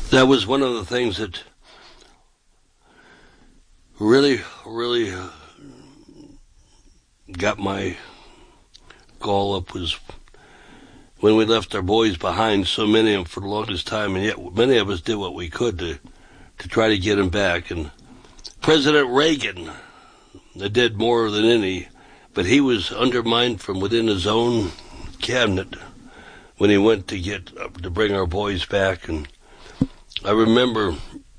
That was one of the things that really got my gall up, was when we left our boys behind, so many of them for the longest time, and yet many of us did what we could to try to get them back. And President Reagan did more than any, but he was undermined from within his own cabinet when he went to bring our boys back. And I remember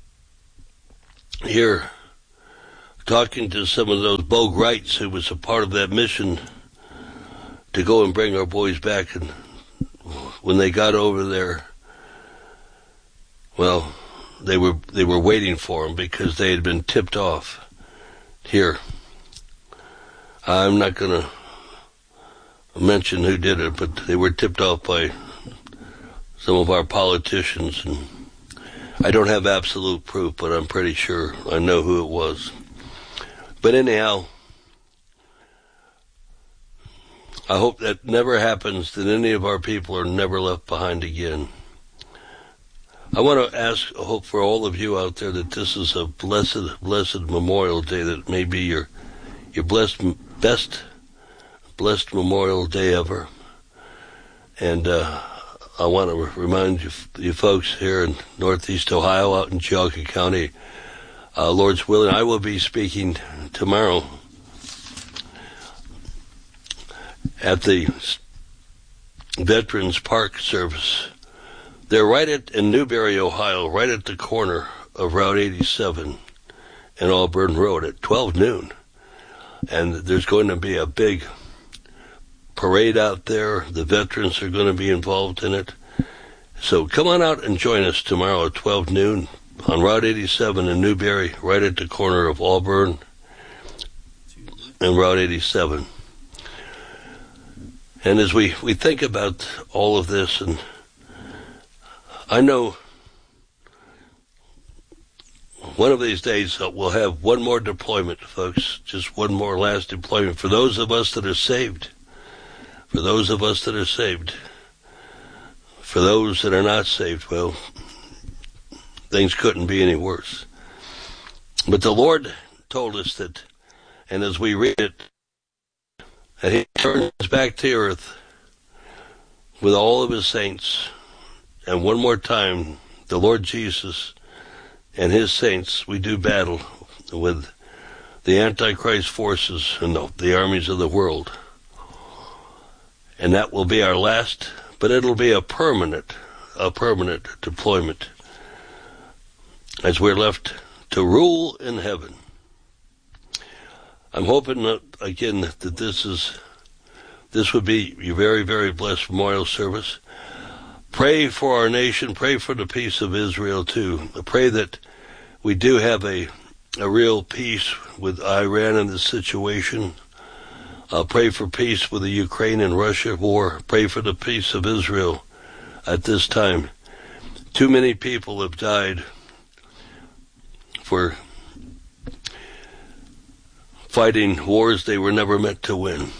here talking to some of those Bo Grites who was a part of that mission to go and bring our boys back. And when they got over there, well, they were waiting for them because they had been tipped off. Here, I'm not going to mention who did it, but they were tipped off by some of our politicians, and I don't have absolute proof, but I'm pretty sure I know who it was. But anyhow, I hope that never happens, that any of our people are never left behind again. I want to hope for all of you out there that this is a blessed Memorial Day, that it may be your best blessed Memorial Day ever. And I want to remind you folks here in Northeast Ohio, out in Geauga County, Lord's willing, I will be speaking tomorrow at the Veterans Park Service. They're right in Newberry, Ohio, right at the corner of Route 87 and Auburn Road at 12 noon. And there's going to be a big parade out there. The veterans are going to be involved in it. So come on out and join us tomorrow at 12 noon on Route 87 in Newberry, right at the corner of Auburn and Route 87. And as we think about all of this, and I know one of these days we'll have one more deployment, folks, just one more last deployment for those of us that are saved. For those of us that are saved. For those that are not saved, well, things couldn't be any worse. But the Lord told us that, and as we read it, that He turns back to earth with all of His saints. And one more time, the Lord Jesus and His saints, we do battle with the Antichrist forces and the armies of the world. And that will be our last, but it'll be a permanent deployment as we're left to rule in heaven. I'm hoping that, again, that this would be your very, very blessed memorial service. Pray for our nation. Pray for the peace of Israel, too. Pray that we do have a real peace with Iran in this situation. Pray for peace with the Ukraine and Russia war. Pray for the peace of Israel at this time. Too many people have died for fighting wars they were never meant to win.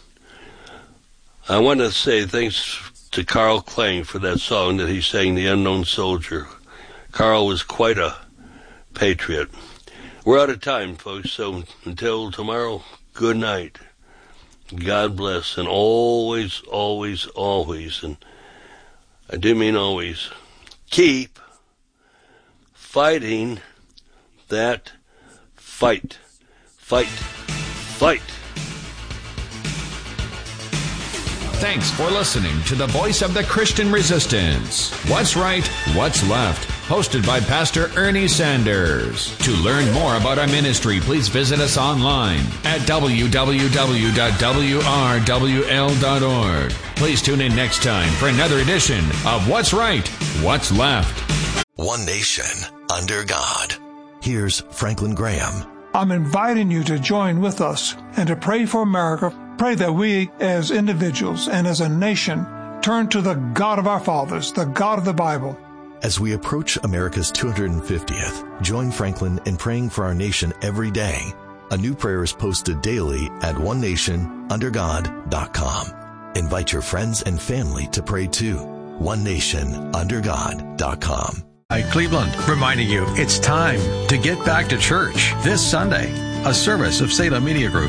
I want to say thanks to Carl Klang for that song that he sang, The Unknown Soldier. Carl was quite a patriot. We're out of time, folks, so until tomorrow, good night. God bless, and always, always, always, and I do mean always, keep fighting that fight. Fight. Fight. Thanks for listening to the Voice of the Christian Resistance. What's Right, What's Left? Hosted by Pastor Ernie Sanders. To learn more about our ministry, please visit us online at www.wrwl.org. Please tune in next time for another edition of What's Right, What's Left. One nation under God. Here's Franklin Graham. I'm inviting you to join with us and to pray for America. Pray that we as individuals and as a nation turn to the God of our fathers, the God of the Bible. As we approach America's 250th, join Franklin in praying for our nation every day. A new prayer is posted daily at onenationundergod.com. Invite your friends and family to pray too. onenationundergod.com. Hi, Cleveland, reminding you it's time to get back to church this Sunday, a service of Salem Media Group.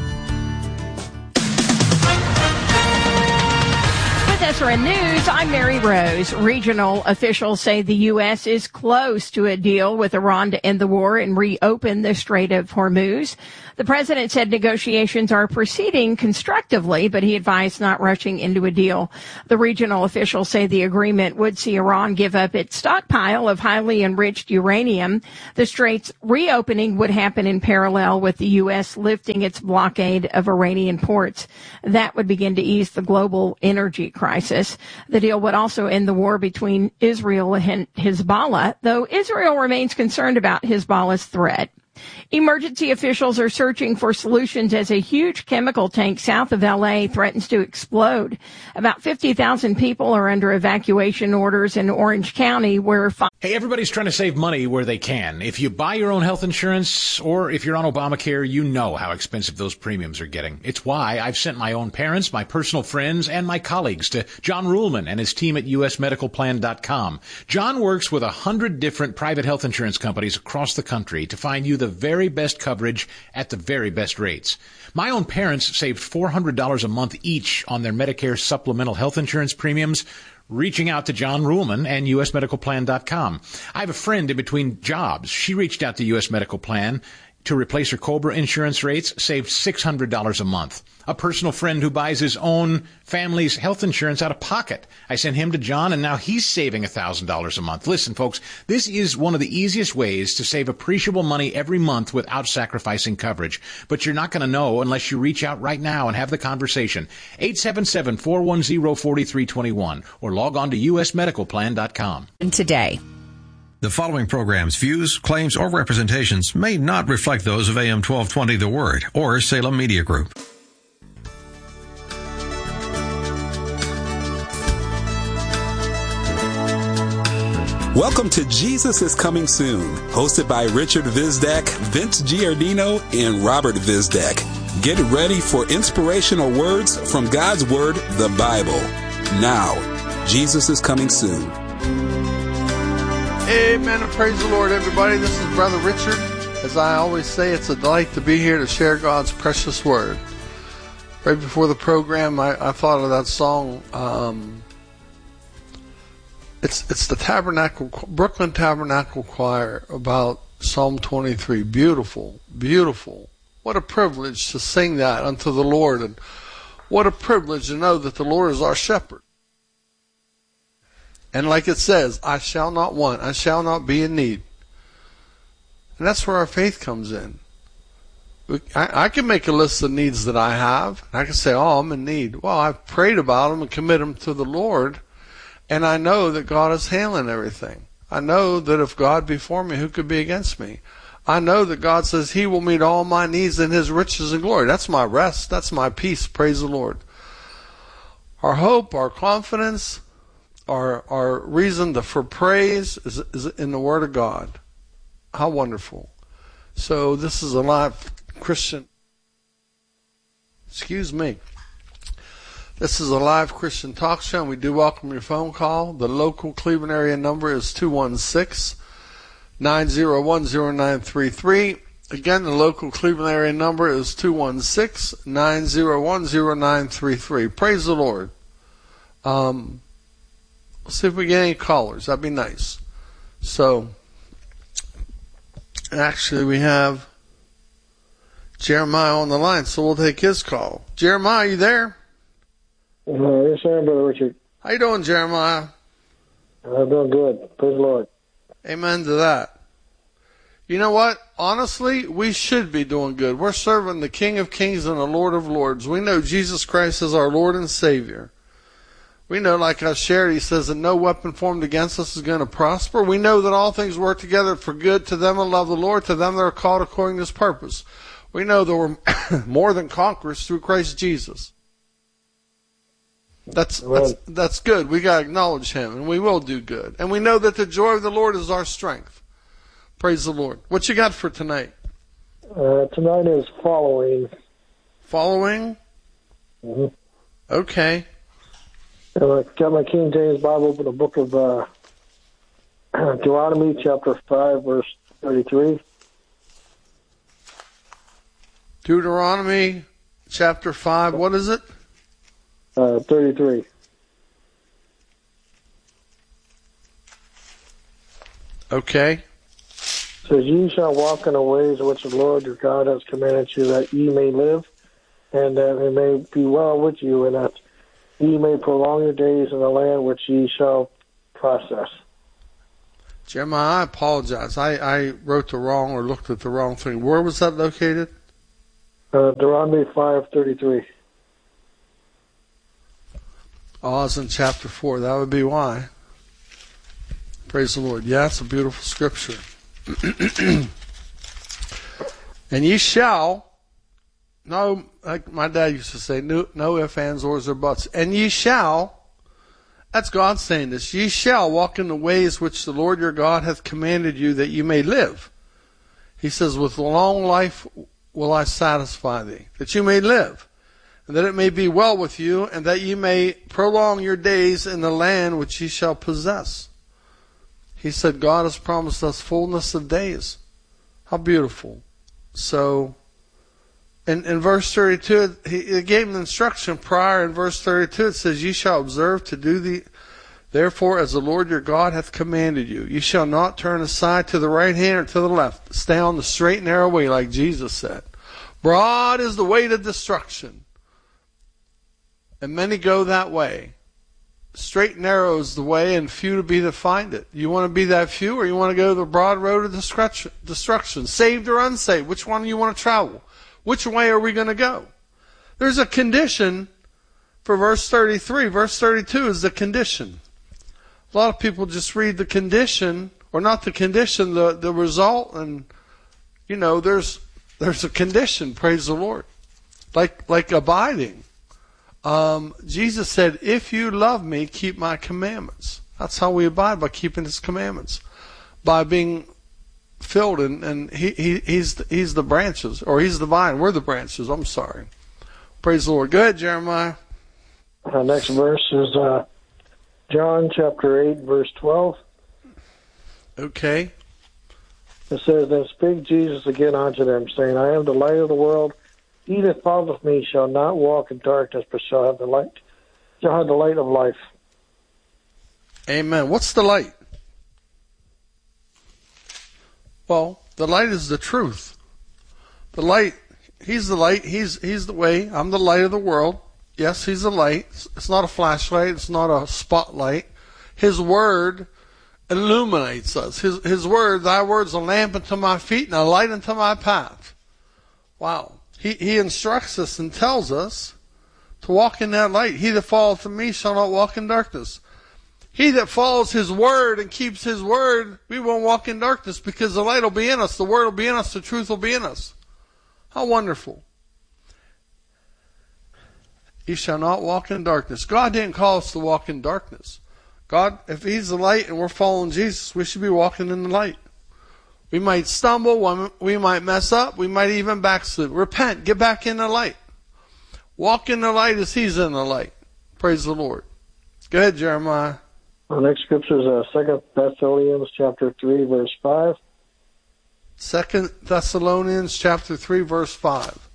With SRN News, I'm Mary Rose. Regional officials say the U.S. is close to a deal with Iran to end the war and reopen the Strait of Hormuz. The president said negotiations are proceeding constructively, but he advised not rushing into a deal. The regional officials say the agreement would see Iran give up its stockpile of highly enriched uranium. The strait's reopening would happen in parallel with the U.S. lifting its blockade of Iranian ports. That would begin to ease the global energy crisis. The deal would also end the war between Israel and Hezbollah, though Israel remains concerned about Hezbollah's threat. Emergency officials are searching for solutions as a huge chemical tank south of L.A. threatens to explode. About 50,000 people are under evacuation orders in Orange County, where... Hey, everybody's trying to save money where they can. If you buy your own health insurance or if you're on Obamacare, you know how expensive those premiums are getting. It's why I've sent my own parents, my personal friends, and my colleagues to John Ruhlman and his team at usmedicalplan.com. John works with 100 different private health insurance companies across the country to find you the very best coverage at the very best rates. My own parents saved $400 a month each on their Medicare supplemental health insurance premiums, reaching out to John Ruhlman and usmedicalplan.com. I have a friend in between jobs. She reached out to US Medical Plan to replace her COBRA insurance rates, saved $600 a month. A personal friend who buys his own family's health insurance out of pocket. I sent him to John, and now he's saving $1,000 a month. Listen, folks, this is one of the easiest ways to save appreciable money every month without sacrificing coverage. But you're not going to know unless you reach out right now and have the conversation. 877-410-4321 or log on to usmedicalplan.com. Today. The following program's views, claims, or representations may not reflect those of AM 1220 The Word or Salem Media Group. Welcome to Jesus is Coming Soon, hosted by Richard Vizdak, Vince Giardino, and Robert Vizdak. Get ready for inspirational words from God's Word, the Bible. Now, Jesus is Coming Soon. Amen and praise the Lord, everybody. This is Brother Richard. As I always say, it's a delight to be here to share God's precious word. Right before the program, I thought of that song. It's the Tabernacle, Brooklyn Tabernacle Choir about Psalm 23. Beautiful, beautiful. What a privilege to sing that unto the Lord, and what a privilege to know that the Lord is our shepherd. And like it says, I shall not want, I shall not be in need. And that's where our faith comes in. I can make a list of needs that I have. I can say, oh, I'm in need. Well, I've prayed about them and committed them to the Lord. And I know that God is handling everything. I know that if God be for me, who could be against me? I know that God says He will meet all my needs in His riches and glory. That's my rest. That's my peace. Praise the Lord. Our hope, our confidence, our reason for praise is in the Word of God. How wonderful. So this is a live Christian. Excuse me. This is a live Christian talk show, and we do welcome your phone call. The local Cleveland area number is 216-901-0933. Again, the local Cleveland area number is 216-901-0933. Praise the Lord. Let's see if we get any callers. That'd be nice. So, actually, we have Jeremiah on the line, so we'll take his call. Jeremiah, are you there? Yes, sir, Brother Richard. How you doing, Jeremiah? I'm doing good. Praise the Lord. Amen to that. You know what? Honestly, we should be doing good. We're serving the King of Kings and the Lord of Lords. We know Jesus Christ is our Lord and Savior. We know, like I shared, He says that no weapon formed against us is going to prosper. We know that all things work together for good to them that love the Lord, to them that are called according to His purpose. We know that we're more than conquerors through Christ Jesus. That's good. We got to acknowledge Him, and we will do good. And we know that the joy of the Lord is our strength. Praise the Lord. What you got for tonight? Tonight is following. Following? Mm-hmm. Okay. I've got my King James Bible, the book of Deuteronomy chapter 5, verse 33. Deuteronomy chapter 5, what is it? 33. Okay. It says, ye shall walk in the ways which the Lord your God has commanded you, that ye may live, and that it may be well with you, and that ye may prolong your days in the land which ye shall possess. Jeremiah, I apologize. I wrote the wrong or looked at the wrong thing. Where was that located? Deuteronomy 5:33. Oh, it's in chapter 4. That would be why. Praise the Lord. Yeah, it's a beautiful scripture. And ye shall, no, like my dad used to say, no ifs, ands, ors, or buts. And ye shall, that's God saying this, ye shall walk in the ways which the Lord your God hath commanded you, that you may live. He says, with long life will I satisfy thee, that you may live, and that it may be well with you, and that ye may prolong your days in the land which ye shall possess. He said, God has promised us fullness of days. How beautiful. So, in verse 32, he gave an instruction prior. In verse 32, it says, ye shall observe to do therefore as the Lord your God hath commanded you. You shall not turn aside to the right hand or to the left. Stay on the straight and narrow way, like Jesus said. Broad is the way to destruction, and many go that way. Straight and narrow is the way, and few to be that find it. You want to be that few, or you want to go the broad road of destruction? Saved or unsaved? Which one do you want to travel? Which way are we going to go? There's a condition for verse 33. Verse 32 is the condition. A lot of people just read the condition, or not the condition, the result, and there's a condition. Praise the Lord, like abiding. Jesus said, if you love me, keep my commandments. That's how we abide, by keeping his commandments, by being filled, and he's the branches, or he's the vine. We're the branches. I'm sorry. Praise the Lord. Go ahead, Jeremiah. Next verse is John chapter 8, verse 12. Okay. It says, then spake Jesus again unto them, saying, I am the light of the world. He that followeth me shall not walk in darkness, but shall have the light of life. Amen. What's the light? Well, the light is the truth. The light, he's the light, he's the way. I'm the light of the world. Yes, he's the light. It's not a flashlight, it's not a spotlight. His word illuminates us. His word, thy word's a lamp unto my feet and a light unto my path. Wow. He instructs us and tells us to walk in that light. He that followeth me shall not walk in darkness. He that follows his word and keeps his word, we won't walk in darkness, because the light will be in us, the word will be in us, the truth will be in us. How wonderful. Ye shall not walk in darkness. God didn't call us to walk in darkness. God, if he's the light and we're following Jesus, we should be walking in the light. We might stumble, we might mess up, we might even backslid. Repent, get back in the light. Walk in the light as he's in the light. Praise the Lord. Go ahead, Jeremiah. The next scripture is 2 Thessalonians chapter 3, verse 5. 2 Thessalonians chapter 3, verse 5.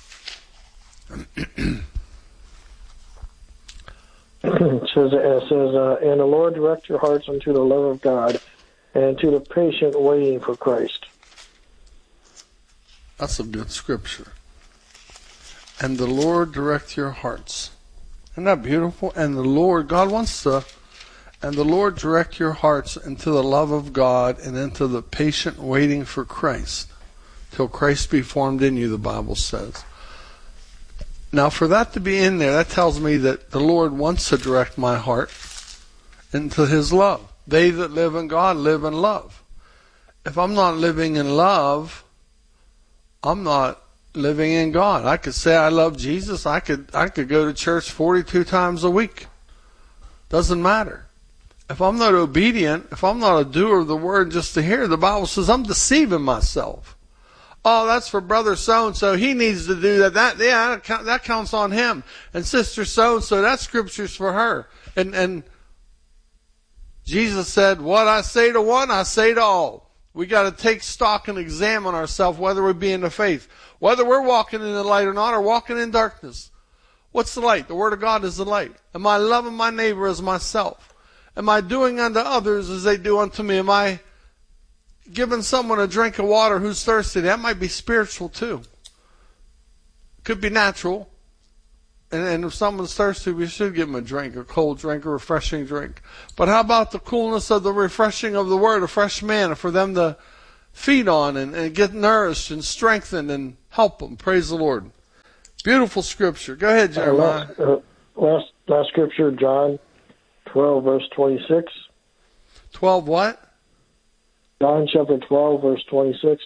It says, and the Lord direct your hearts unto the love of God, and to the patient waiting for Christ. That's a good scripture. And the Lord direct your hearts. Isn't that beautiful? And the Lord, God wants to, and the Lord direct your hearts into the love of God and into the patient waiting for Christ, till Christ be formed in you, the Bible says. Now, for that to be in there, that tells me that the Lord wants to direct my heart into his love. They that live in God live in love. If I'm not living in love, I'm not living in God. I could say I love Jesus. I could go to church 42 times a week. Doesn't matter. If I'm not obedient, if I'm not a doer of the word just to hear, the Bible says I'm deceiving myself. Oh, that's for brother so-and-so. He needs to do that. That counts on him. And sister so-and-so, that scripture's for her. And Jesus said, what I say to one, I say to all. We got to take stock and examine ourselves whether we be in the faith, whether we're walking in the light or not, or walking in darkness. What's the light? The Word of God is the light. Am I loving my neighbor as myself? Am I doing unto others as they do unto me? Am I giving someone a drink of water who's thirsty? That might be spiritual too. Could be natural. And if someone's thirsty, we should give them a drink, a cold drink, a refreshing drink. But how about the coolness of the refreshing of the Word, a fresh manna for them to feed on and get nourished and strengthened and help them? Praise the Lord. Beautiful scripture. Go ahead, Jeremiah. Last scripture, John 12, verse 26. 12 what? John chapter 12, verse 26.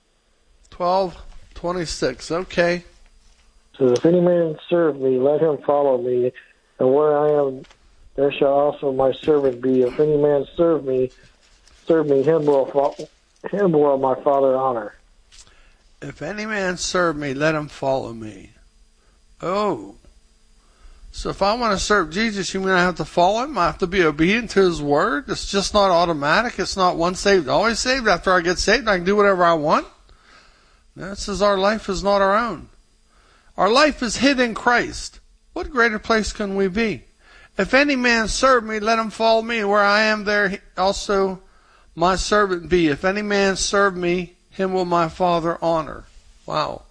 12:26. Okay. Says, if any man serve me, let him follow me, and where I am, there shall also my servant be. If any man serve me, him will my Father honor. If any man serve me, let him follow me. Oh. So if I want to serve Jesus, you mean I have to follow him? I have to be obedient to his word? It's just not automatic. It's not once saved, always saved. After I get saved, I can do whatever I want. That says our life is not our own. Our life is hid in Christ. What greater place can we be? If any man serve me, let him follow me. Where I am, there also my servant be. If any man serve me, him will my Father honor. Wow.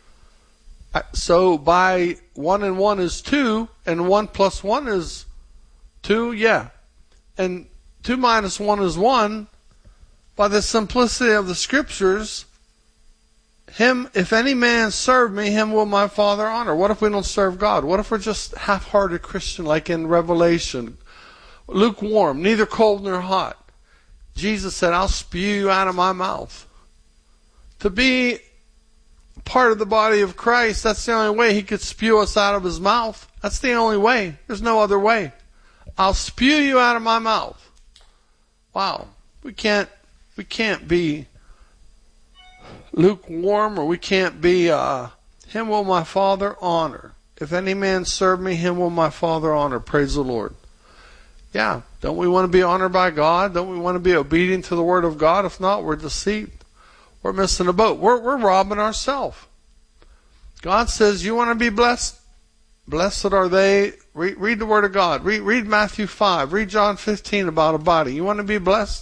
So by 1 and 1 is 2, and 1 plus 1 is 2, yeah. And 2 minus 1 is 1. By the simplicity of the scriptures, if any man serve me, him will my Father honor. What if we don't serve God? What if we're just half-hearted Christian, like in Revelation? Lukewarm, neither cold nor hot. Jesus said, I'll spew you out of my mouth. To be part of the body of Christ, that's the only way he could spew us out of his mouth. That's the only way. There's no other way. I'll spew you out of my mouth. Wow. We can't be lukewarm, or we can't be him will my Father honor. If any man serve me, him will my Father honor. Praise the Lord. Yeah, don't we want to be honored by God? Don't we want to be obedient to the Word of God? If not, we're deceived. We're missing the boat. We're robbing ourselves. God says, you want to be blessed? Blessed are they. Read the Word of God. Read Matthew 5. Read John 15 about a body. You want to be blessed?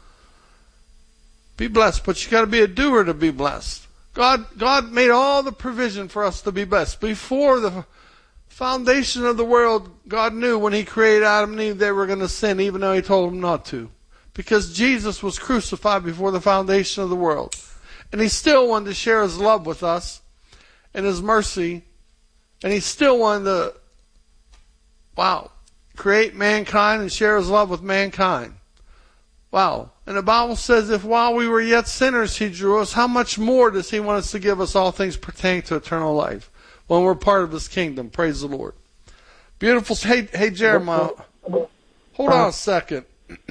Be blessed, but you got to be a doer to be blessed. God made all the provision for us to be blessed. Before the foundation of the world, God knew when he created Adam and Eve they were going to sin, even though he told them not to. Because Jesus was crucified before the foundation of the world. And he still wanted to share his love with us and his mercy. And he still wanted to, create mankind and share his love with mankind. Wow. And the Bible says, if while we were yet sinners he drew us, how much more does he want us to give us all things pertaining to eternal life when we're part of his kingdom? Praise the Lord. Beautiful. Hey Jeremiah, hold on a second.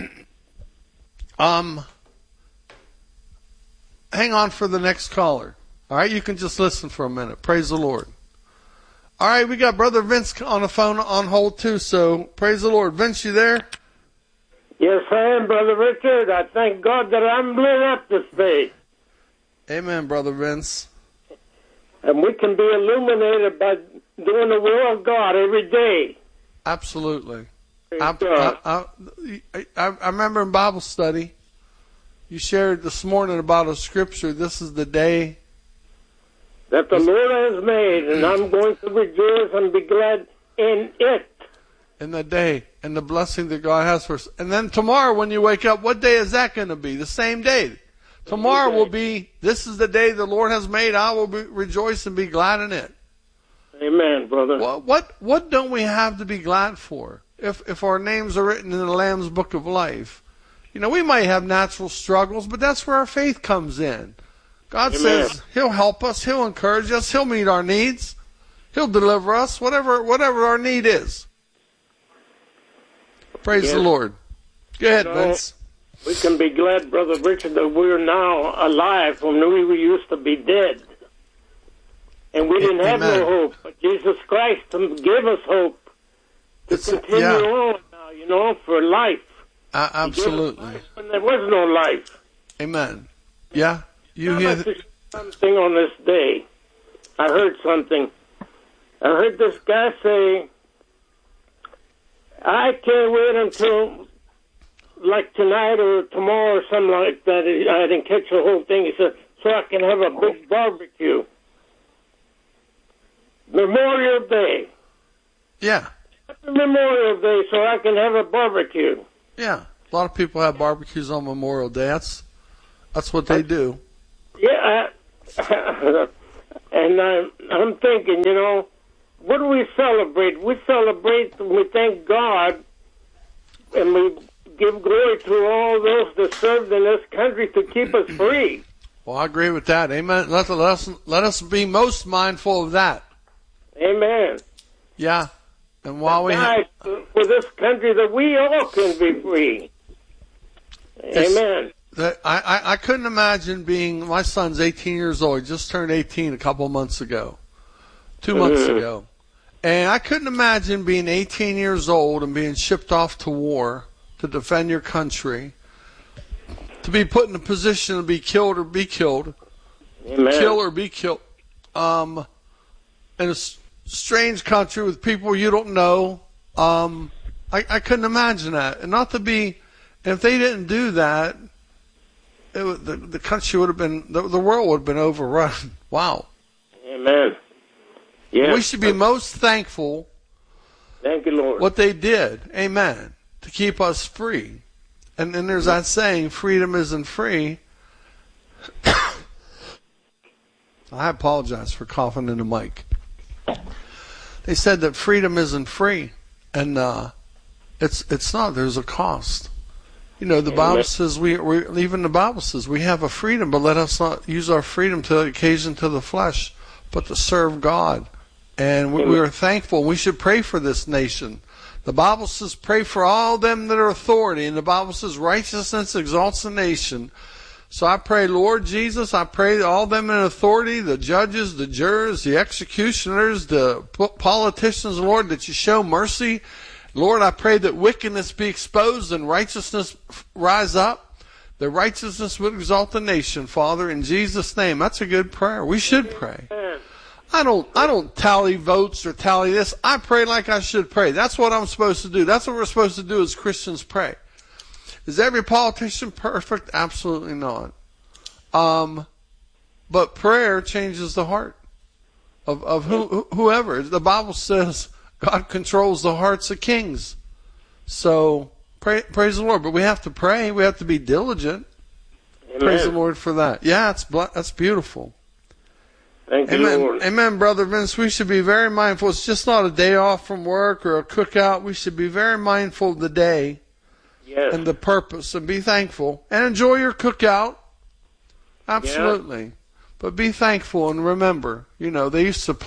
Hang on for the next caller. All right, you can just listen for a minute. Praise the Lord. All right, we got Brother Vince on the phone on hold too, so praise the Lord. Vince, you there? Yes, I am, Brother Richard. I thank God that I'm lit up this day. Amen, Brother Vince. And we can be illuminated by doing the will of God every day. Absolutely. I remember in Bible study, you shared this morning about a scripture. This is the day that the Lord has made, and I'm going to rejoice and be glad in it. In the day and the blessing that God has for us. And then tomorrow when you wake up, what day is that going to be? The same day. Tomorrow will be, this is the day the Lord has made. I will rejoice and be glad in it. Amen, brother. What don't we have to be glad for? If our names are written in the Lamb's Book of Life. You know, we might have natural struggles, but that's where our faith comes in. God says he'll help us. He'll encourage us. He'll meet our needs. He'll deliver us, whatever our need is. Praise the Lord. Go ahead, Vince. We can be glad, Brother Richard, that we're now alive when we used to be dead. And we didn't have no hope. But Jesus Christ gave us hope to continue on now, for life. Absolutely. When there was no life. Amen. Yeah. You hear something on this day. I heard something. I heard this guy say, I can't wait until like tonight or tomorrow or something like that. I didn't catch the whole thing. He said, so I can have a big barbecue. Memorial Day. Yeah. Memorial Day, so I can have a barbecue. Yeah. A lot of people have barbecues on Memorial Day. That's what they do. Yeah. And I'm thinking, what do we celebrate? We celebrate, we thank God, and we give glory to all those that served in this country to keep us free. Well, I agree with that. Amen. Let us be most mindful of that. Amen. Yeah. And while we for this country that we all can be free. Amen. I couldn't imagine my son's 18 years old. He just turned 18 a couple months ago. 2 months ago. And I couldn't imagine being 18 years old and being shipped off to war to defend your country, to be put in a position to be killed or be killed. Amen. Kill or be killed. In a strange country with people you don't know. I couldn't imagine that. And not to be, if they didn't do that, the country would have been, the world would have been overrun. Wow. Amen. Yeah. We should be most thankful. Thank you, Lord. What they did. Amen. To keep us free. And then there's that saying, freedom isn't free. I apologize for coughing in the mic. They said that freedom isn't free. And it's not. There's a cost. The Bible says even the Bible says we have a freedom, but let us not use our freedom to occasion to the flesh, but to serve God. And we are thankful. We should pray for this nation. The Bible says pray for all them that are authority, and the Bible says righteousness exalts a nation. So I pray, Lord Jesus, I pray that all them in authority, the judges, the jurors, the executioners, the politicians, Lord, that you show mercy. Lord, I pray that wickedness be exposed and righteousness rise up. The righteousness would exalt the nation, Father, in Jesus' name. That's a good prayer. We should pray. I don't tally votes or tally this. I pray like I should pray. That's what I'm supposed to do. That's what we're supposed to do as Christians, pray. Is every politician perfect? Absolutely not. But prayer changes the heart of whoever. The Bible says God controls the hearts of kings. So praise the Lord. But we have to pray. We have to be diligent. Amen. Praise the Lord for that. Yeah, that's beautiful. Thank you, Amen. Lord. Amen, Brother Vince. We should be very mindful. It's just not a day off from work or a cookout. We should be very mindful of the day. Yes. And the purpose, and be thankful. And enjoy your cookout. Absolutely. Yeah. But be thankful and remember, they used to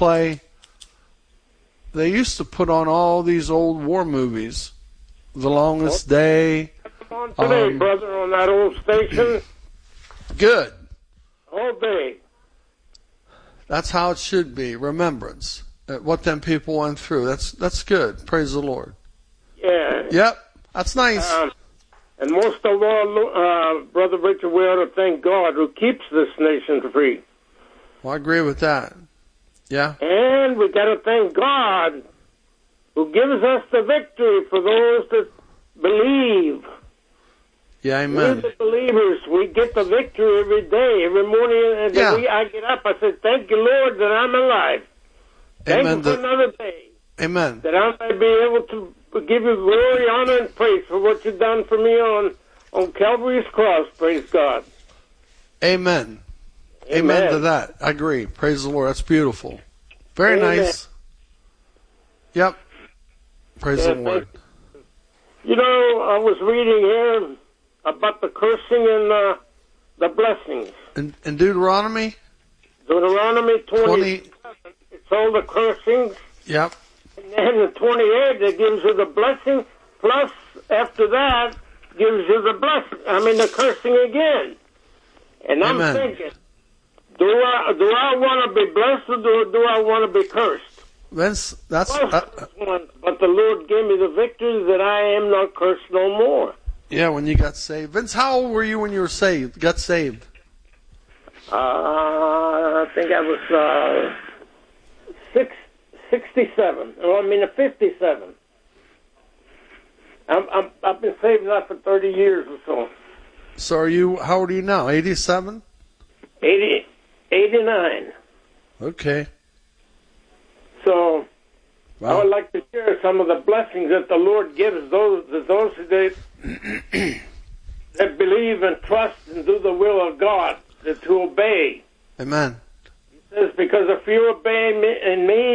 put on all these old war movies. The Longest Day. On today, brother, on that old station. Good. All day. That's how it should be. Remembrance. What them people went through. That's good. Praise the Lord. Yeah. Yep. That's nice. And most of all, Brother Richard, we ought to thank God who keeps this nation free. Well, I agree with that. Yeah. And we got to thank God who gives us the victory for those that believe. Yeah, amen. We're the believers. We get the victory every day, every morning. I get up, I say, thank you, Lord, that I'm alive. Thank you for another day. Amen. That I may be able to give you glory, honor, and praise for what you've done for me on Calvary's cross. Praise God. Amen. Amen to that. I agree. Praise the Lord. That's beautiful. Very nice. Yep. Praise the Lord. I was reading here about the cursing and the blessings. In Deuteronomy? Deuteronomy 27. It's all the cursings. Yep. And then in 28, it gives you the blessing, plus after that, gives you the cursing again. And I'm thinking, do I want to be blessed or do I want to be cursed? That's but the Lord gave me the victory that I am not cursed no more. Yeah, when you got saved. Vince, how old were you when you were got saved? I think I was 67. Well, 57. I've been saved now for 30 years or so. So how old are you now, 87? 89. Okay. So, wow. I would like to share some of the blessings that the Lord gives those that believe and trust and do the will of God, to obey. Amen. He says, because if you obey me,